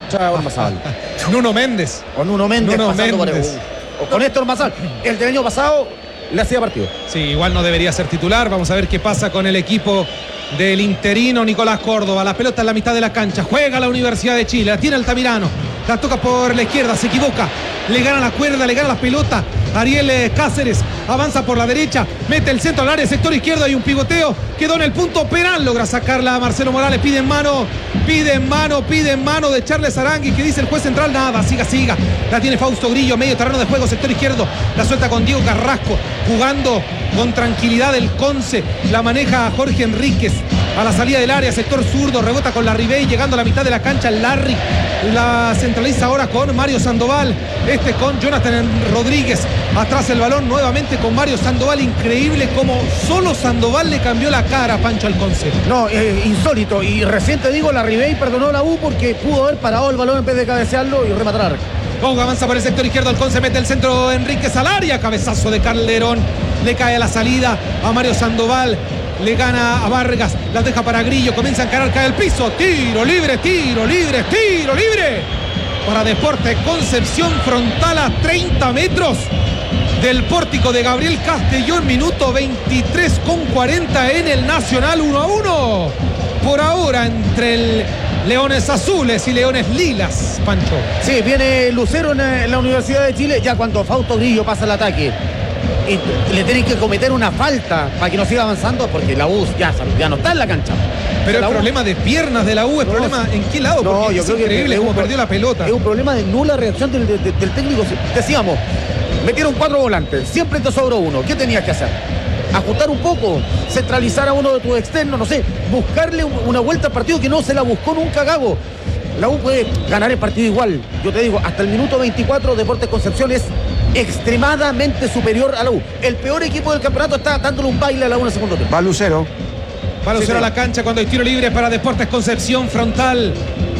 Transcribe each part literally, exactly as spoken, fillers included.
Ormazábal. Nuno Méndez. Con Nuno Méndez Nuno pasando Méndez. por el, o con Héctor Ormazábal. El del año pasado le hacía partido. Sí, igual no debería ser titular. Vamos a ver qué pasa con el equipo del interino Nicolás Córdoba. La pelota en la mitad de la cancha. Juega la Universidad de Chile. La tiene Altamirano. La toca por la izquierda. Se equivoca. Le gana la cuerda. Le gana la pelota. Ariel Cáceres avanza por la derecha. Mete el centro al área. Sector izquierdo. Hay un pivoteo. Quedó en el punto penal. Logra sacarla a Marcelo Morales. Pide en mano. Pide en mano. Pide en mano de Charles Arangui. Que dice el juez central. Nada. Siga, siga. La tiene Fausto Grillo. Medio terreno de juego. Sector izquierdo. La suelta con Diego Carrasco. Jugando con tranquilidad el Conce. La maneja Jorge Enríquez. A la salida del área, sector zurdo, rebota con Larribey, llegando a la mitad de la cancha, Larry la centraliza ahora con Mario Sandoval, este con Jonathan Rodríguez, atrás el balón nuevamente con Mario Sandoval. Increíble como solo Sandoval le cambió la cara a Pancho Alconce. No, eh, insólito, y recién te digo, Larribey perdonó la U porque pudo haber parado el balón en vez de cabecearlo y rematar al arco. Conga avanza por el sector izquierdo, Alconce mete el centro, Enríquez al área, cabezazo de Calderón, le cae a la salida a Mario Sandoval. Le gana a Vargas, la deja para Grillo, comienza a encarar, cae al piso, tiro libre, tiro libre, tiro libre. Para Deportes Concepción, frontal a treinta metros del pórtico de Gabriel Castellón, minuto veintitrés con cuarenta en el Nacional, uno a uno. Por ahora entre el Leones Azules y Leones Lilas, Pancho. Sí, viene Lucero en, en la Universidad de Chile, ya cuando Fausto Grillo pasa el ataque. Y le tienen que cometer una falta para que no siga avanzando porque la U ya, ya no está en la cancha. Pero la el U... problema de piernas de la U es no, problema en qué lado, porque no, yo es creo increíble que cómo un, perdió la pelota. Es un problema de nula reacción del, del, del técnico. Decíamos, metieron cuatro volantes, siempre te sobró uno. ¿Qué tenías que hacer? Ajustar un poco, centralizar a uno de tus externos, no sé, buscarle una vuelta al partido que no se la buscó nunca Gago. La U puede ganar el partido igual. Yo te digo, hasta el minuto veinticuatro Deportes Concepción es extremadamente superior a la U. El peor equipo del campeonato está dándole un baile a la U en el segundo tiempo. Va Lucero. Va Lucero sí, a la cancha cuando hay tiro libre para Deportes Concepción, frontal.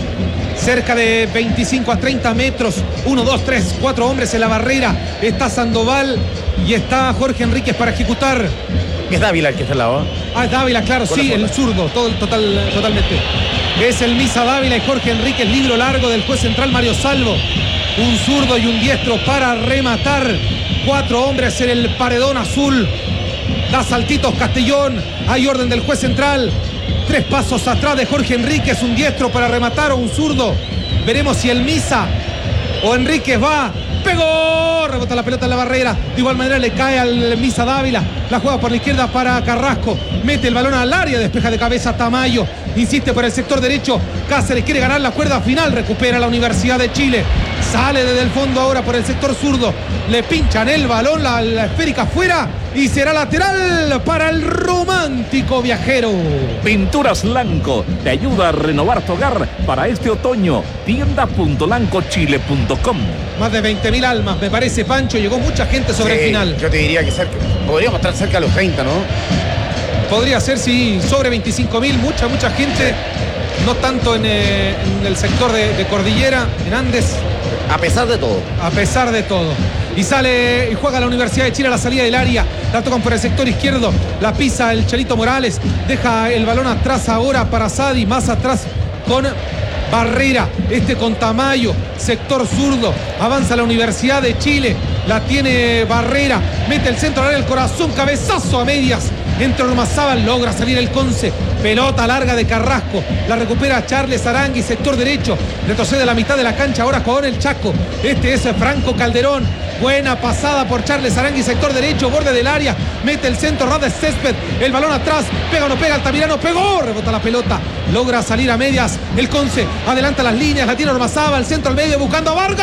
Cerca de veinticinco a treinta metros. Uno, dos, tres, cuatro hombres en la barrera. Está Sandoval y está Jorge Enríquez para ejecutar. Es Dávila el que está al lado. ¿eh? Ah, es Dávila, claro, con sí, el zurdo, todo, total, totalmente. Es el Misa Dávila y Jorge Enríquez, libro largo del juez central Mario Salvo. Un zurdo y un diestro para rematar. Cuatro hombres en el paredón azul. Da saltitos Castellón. Hay orden del juez central. Tres pasos atrás de Jorge Enríquez. Un diestro para rematar o un zurdo. Veremos si el Misa o Enríquez va. Pegó, rebota la pelota en la barrera. De igual manera le cae al Misa Dávila. La juega por la izquierda para Carrasco. Mete el balón al área, despeja de cabeza Tamayo. Insiste por el sector derecho. Cáceres quiere ganar la cuerda final. Recupera la Universidad de Chile. Sale desde el fondo ahora por el sector zurdo. Le pinchan el balón, la, la esférica afuera. Y será lateral para el romántico viajero. Pinturas Lanco te ayuda a renovar tu hogar para este otoño. tienda punto lanco chile punto com. Más de veinte mil almas, me parece, Pancho. Llegó mucha gente sobre sí, el final. Yo te diría que cerca, podríamos estar cerca de los treinta, ¿no? Podría ser, sí, sobre veinticinco mil. Mucha, mucha gente. No tanto en, eh, en el sector de, de Cordillera, en Andes. A pesar de todo. A pesar de todo. Y sale y juega la Universidad de Chile a la salida del área. La tocan por el sector izquierdo. La pisa el Chelito Morales. Deja el balón atrás ahora para Sadi. Más atrás con Barrera. Este con Tamayo. Sector zurdo. Avanza la Universidad de Chile. La tiene Barrera. Mete el centro al área, el corazón. Cabezazo a medias. Entra Ormazábal, logra salir el Conce. Pelota larga de Carrasco. La recupera Charles Arangui, sector derecho. Retrocede a la mitad de la cancha. Ahora jugador el Chaco. Este es Franco Calderón. Buena pasada por Charles Arangui, sector derecho, borde del área. Mete el centro, Rades Césped. El balón atrás. Pega o no pega, Altamirano pegó. Rebota la pelota. Logra salir a medias el Conce. Adelanta las líneas. La tiene Ormazábal. Centro al medio buscando a Vargas.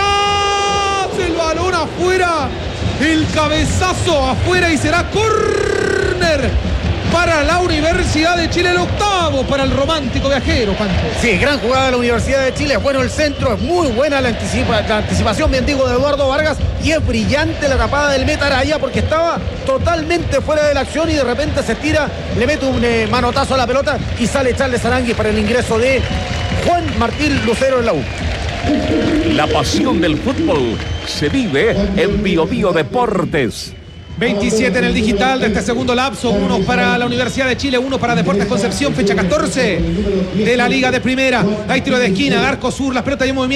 El balón afuera. El cabezazo afuera y será córner para la Universidad de Chile, el octavo para el romántico viajero, Pancho. Sí, gran jugada de la Universidad de Chile, es bueno el centro, es muy buena la, anticipa, la anticipación, bien digo, de Eduardo Vargas, y es brillante la tapada del Meta Araya porque estaba totalmente fuera de la acción y de repente se tira, le mete un eh, manotazo a la pelota y sale Charles Arangui para el ingreso de Juan Martín Lucero en la U. La pasión del fútbol se vive en Bio Bio Deportes. veintisiete en el digital de este segundo lapso, uno para la Universidad de Chile, uno para Deportes Concepción, fecha catorce de la Liga de Primera. Hay tiro de esquina, arco sur, las pelotas y movimiento.